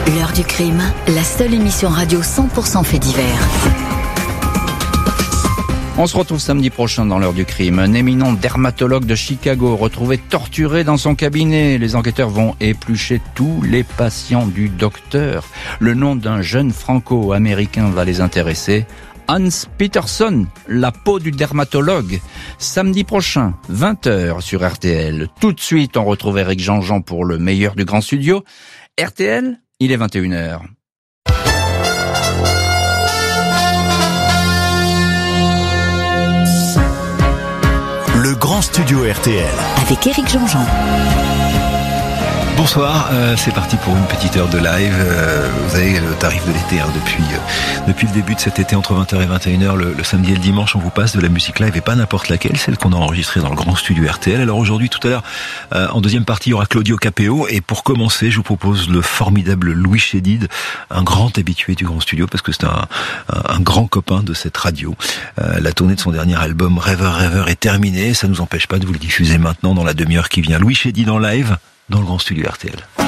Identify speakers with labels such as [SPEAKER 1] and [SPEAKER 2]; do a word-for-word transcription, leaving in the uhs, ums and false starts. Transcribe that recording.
[SPEAKER 1] L'heure du crime, la seule émission radio cent pour cent fait divers.
[SPEAKER 2] On se retrouve samedi prochain dans l'heure du crime. Un éminent dermatologue de Chicago retrouvé torturé dans son cabinet. Les enquêteurs vont éplucher tous les patients du docteur. Le nom d'un jeune franco-américain va les intéresser. Hans Peterson, la peau du dermatologue. Samedi prochain, vingt heures sur R T L. Tout de suite, on retrouve Éric Jean-Jean pour le meilleur du grand studio. R T L, il est vingt et une heures.
[SPEAKER 3] Le grand studio R T L.
[SPEAKER 1] Avec Éric Jean-Jean.
[SPEAKER 4] Bonsoir, euh, c'est parti pour une petite heure de live. Euh, vous avez le tarif de l'été hein, depuis euh, depuis le début de cet été entre vingt heures et vingt et une heures. Le, le samedi et le dimanche, on vous passe de la musique live et pas n'importe laquelle, celle qu'on a enregistrée dans le grand studio R T L. Alors aujourd'hui, tout à l'heure, euh, en deuxième partie, il y aura Claudio Capéo. Et pour commencer, je vous propose le formidable Louis Chédid, un grand habitué du grand studio parce que c'est un, un, un grand copain de cette radio. Euh, la tournée de son dernier album Rêveur Rêveur est terminée. Ça nous empêche pas de vous le diffuser maintenant dans la demi-heure qui vient. Louis Chédid en live dans le grand studio R T L.